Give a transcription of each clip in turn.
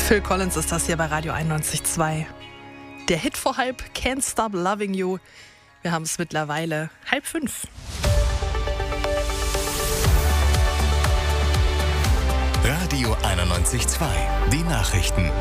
Phil Collins ist das hier bei Radio 91.2. Der Hit vor halb, Can't Stop Loving You. Wir haben es mittlerweile 4:30. Radio 91.2, die Nachrichten.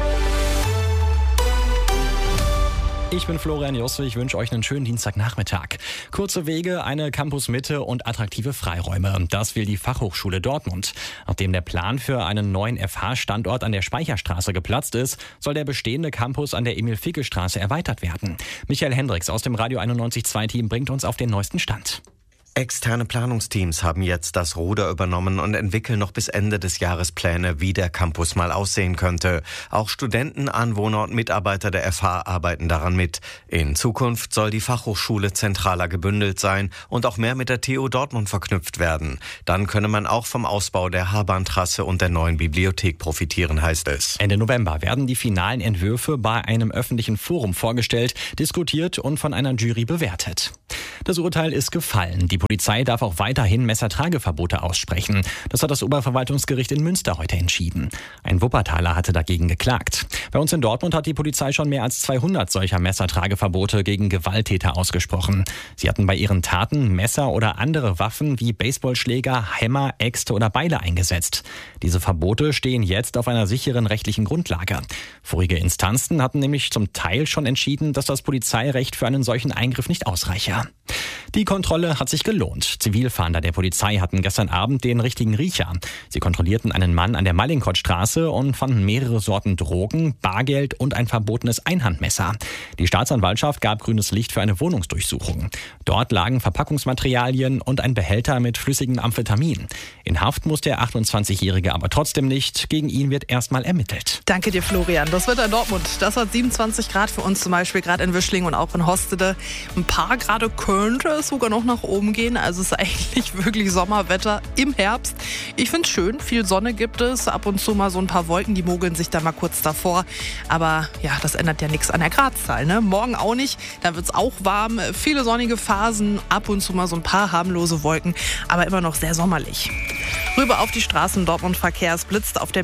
Ich bin Florian Josse, ich wünsche euch einen schönen Dienstagnachmittag. Kurze Wege, eine Campusmitte und attraktive Freiräume. Das will die Fachhochschule Dortmund. Nachdem der Plan für einen neuen FH-Standort an der Speicherstraße geplatzt ist, soll der bestehende Campus an der Emil-Ficke-Straße erweitert werden. Michael Hendricks aus dem Radio 91.2-Team bringt uns auf den neuesten Stand. Externe Planungsteams haben jetzt das Ruder übernommen und entwickeln noch bis Ende des Jahres Pläne, wie der Campus mal aussehen könnte. Auch Studenten, Anwohner und Mitarbeiter der FH arbeiten daran mit. In Zukunft soll die Fachhochschule zentraler gebündelt sein und auch mehr mit der TU Dortmund verknüpft werden. Dann könne man auch vom Ausbau der Haarbahntrasse und der neuen Bibliothek profitieren, heißt es. Ende November werden die finalen Entwürfe bei einem öffentlichen Forum vorgestellt, diskutiert und von einer Jury bewertet. Das Urteil ist gefallen. Die Polizei darf auch weiterhin Messertrageverbote aussprechen. Das hat das Oberverwaltungsgericht in Münster heute entschieden. Ein Wuppertaler hatte dagegen geklagt. Bei uns in Dortmund hat die Polizei schon mehr als 200 solcher Messertrageverbote gegen Gewalttäter ausgesprochen. Sie hatten bei ihren Taten Messer oder andere Waffen wie Baseballschläger, Hämmer, Äxte oder Beile eingesetzt. Diese Verbote stehen jetzt auf einer sicheren rechtlichen Grundlage. Vorige Instanzen hatten nämlich zum Teil schon entschieden, dass das Polizeirecht für einen solchen Eingriff nicht ausreiche. Die Kontrolle hat sich gelohnt. Zivilfahnder der Polizei hatten gestern Abend den richtigen Riecher. Sie kontrollierten einen Mann an der Mallinckrodtstraße und fanden mehrere Sorten Drogen, Bargeld und ein verbotenes Einhandmesser. Die Staatsanwaltschaft gab grünes Licht für eine Wohnungsdurchsuchung. Dort lagen Verpackungsmaterialien und ein Behälter mit flüssigem Amphetamin. In Haft muss der 28-Jährige aber trotzdem nicht. Gegen ihn wird erstmal ermittelt. Danke dir, Florian. Das Wetter in Dortmund, das hat 27 Grad für uns zum Beispiel, gerade in Wischling und auch in Hostede. Ein paar Grad könnte es sogar noch nach oben gehen. Also es ist eigentlich wirklich Sommerwetter im Herbst. Ich finde es schön, viel Sonne gibt es. Ab und zu mal so ein paar Wolken, die mogeln sich da mal kurz davor. Aber ja, das ändert ja nichts an der Gradzahl, ne? Morgen auch nicht. Da wird es auch warm. Viele sonnige Phasen, ab und zu mal so ein paar harmlose Wolken. Aber immer noch sehr sommerlich. Rüber auf die Straßen Dortmund-Verkehr. Es blitzt auf der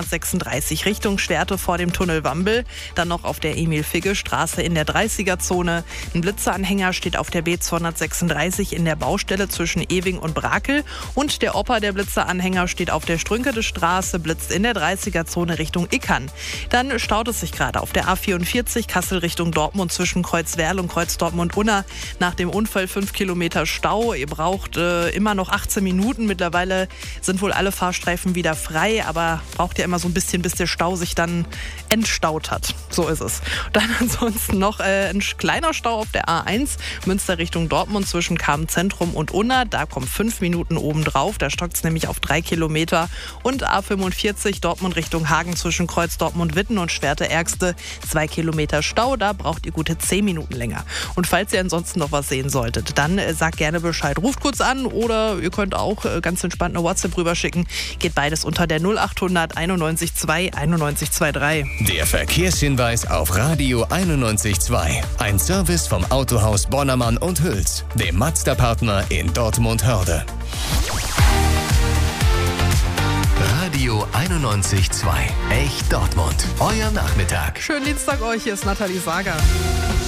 B236 Richtung Schwerte vor dem Tunnel Wambel. Dann noch auf der Emil-Ficke-Straße in der 30er-Zone. Ein Blitzeranhänger steht auf der B236 in der Baustelle zwischen Ewing und Brakel. Und der Opa der Blitzeranhänger steht auf der Strünkede Straße, blitzt in der 30er-Zone Richtung Ickern. Dann staut es sich gerade auf der A44 Kassel Richtung Dortmund zwischen Kreuzwerl und Kreuz Dortmund-Unna. Nach dem Unfall 5 Kilometer Stau. Ihr braucht immer noch 18 Minuten. Mittlerweile sind wohl alle Fahrstreifen wieder frei, aber braucht ja immer so ein bisschen, bis der Stau sich dann entstaut hat. So ist es. Dann ansonsten noch ein kleiner Stau auf der A1 Münster Richtung Dortmund zwischen Kamen-Zentrum und Unna. Da kommen 5 Minuten obendrauf. Da stockt es nämlich auf 3 Kilometer. Und A45 Dortmund Richtung Hagen zwischen Kreuz Dortmund-Witten und Schwerte-Ergste 2 Kilometer Stau. Da braucht ihr gute 10 Minuten länger. Und falls ihr ansonsten noch was sehen solltet, dann sagt gerne Bescheid. Ruft kurz an oder ihr könnt auch ganz entspannt eine WhatsApp rüberschicken. Geht beides unter der 0800 91 2 91 23. Der Verkehrshinweis auf Radio 91.2. Ein Service vom Autohaus Bonnermann und Hüls, dem Mazda-Partner in Dortmund-Hörde. Radio 91.2. Echt Dortmund. Euer Nachmittag. Schönen Dienstag euch. Hier ist Nathalie Sager.